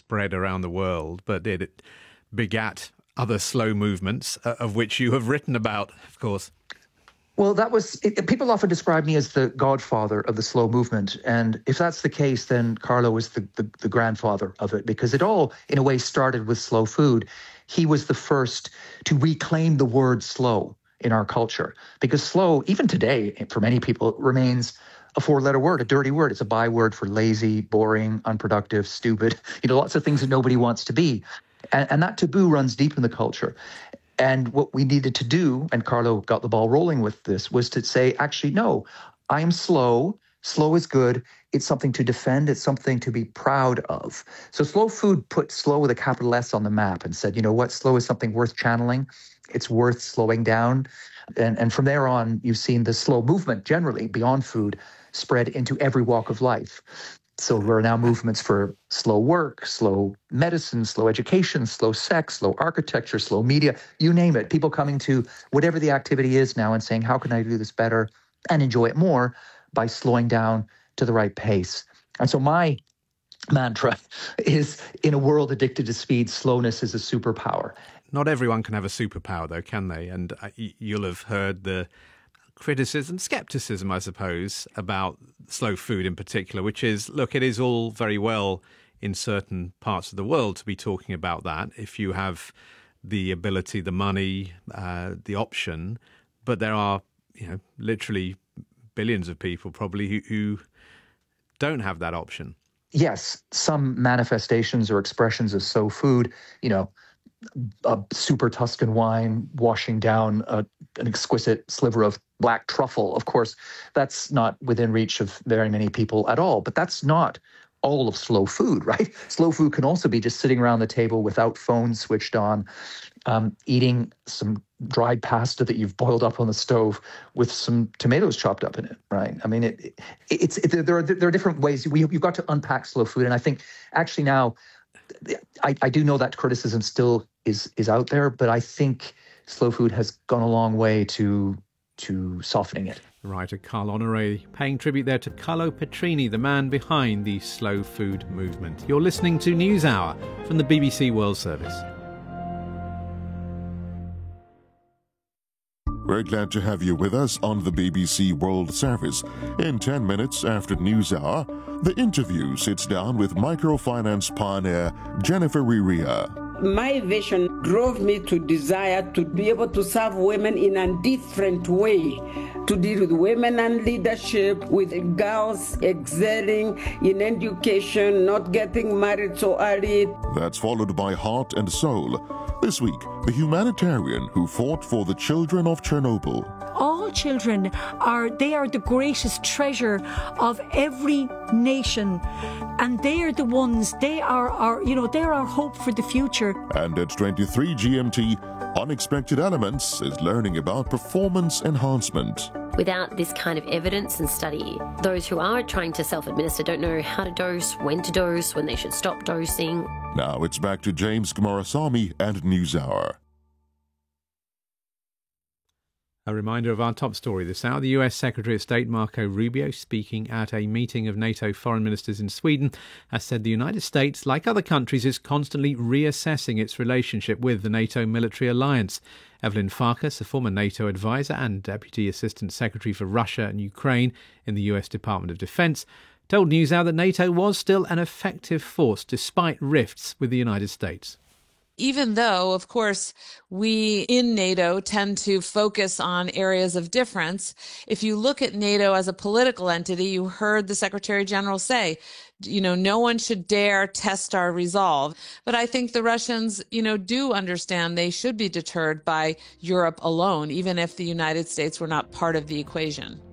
spread around the world, but it begat other slow movements, of which you have written about, of course. Well, people often describe me as the godfather of the slow movement. And if that's the case, then Carlo is the grandfather of it, because it all, in a way, started with slow food. He was the first to reclaim the word slow in our culture, because slow, even today, for many people, remains a four-letter word, a dirty word. It's a byword for lazy, boring, unproductive, stupid, lots of things that nobody wants to be. And that taboo runs deep in the culture. And what we needed to do, and Carlo got the ball rolling with this, was to say, actually, no, I am slow. Slow is good. It's something to defend. It's something to be proud of. So Slow Food put slow with a capital S on the map and said, you know what, slow is something worth channeling. It's worth slowing down. And from there on, you've seen the slow movement generally beyond food spread into every walk of life. So there are now movements for slow work, slow medicine, slow education, slow sex, slow architecture, slow media, you name it. People coming to whatever the activity is now and saying, how can I do this better and enjoy it more by slowing down to the right pace? And so my mantra is, in a world addicted to speed, slowness is a superpower. Not everyone can have a superpower, though, can they? And you'll have heard the criticism, skepticism, I suppose, about slow food in particular, which is, look, it is all very well in certain parts of the world to be talking about that if you have the ability, the money, the option. But there are, literally billions of people probably who don't have that option. Yes, some manifestations or expressions of slow food, a super Tuscan wine washing down an exquisite sliver of black truffle. Of course, that's not within reach of very many people at all, but that's not all of slow food, right? Slow food can also be just sitting around the table without phones switched on, eating some dried pasta that you've boiled up on the stove with some tomatoes chopped up in it, right? I mean, there are different ways. You've got to unpack slow food, and I think actually now, I do know that criticism still is out there, but I think slow food has gone a long way to softening it. Writer Carl Honoré paying tribute there to Carlo Petrini, the man behind the slow food movement. You're listening to NewsHour from the BBC World Service. We're glad to have you with us on the BBC World Service. In 10 minutes after NewsHour, The Interview sits down with microfinance pioneer Jennifer Riria. My vision drove me to desire to be able to serve women in a different way, to deal with women and leadership, with girls excelling in education, not getting married so early. That's followed by Heart and Soul. This week, the humanitarian who fought for the children of Chernobyl. All children are the greatest treasure of every nation, and they are the ones, they are our hope for the future. And at 23 GMT, Unexpected Elements is learning about performance enhancement. Without this kind of evidence and study, those who are trying to self-administer don't know how to dose, when they should stop dosing. Now it's back to James Kumarasamy and NewsHour. A reminder of our top story this hour. The US Secretary of State Marco Rubio, speaking at a meeting of NATO foreign ministers in Sweden, has said the United States, like other countries, is constantly reassessing its relationship with the NATO military alliance. Evelyn Farkas, a former NATO advisor and Deputy Assistant Secretary for Russia and Ukraine in the US Department of Defense, told NewsHour that NATO was still an effective force despite rifts with the United States. Even though, of course, we in NATO tend to focus on areas of difference, if you look at NATO as a political entity, you heard the Secretary General say, no one should dare test our resolve. But I think the Russians, do understand they should be deterred by Europe alone, even if the United States were not part of the equation.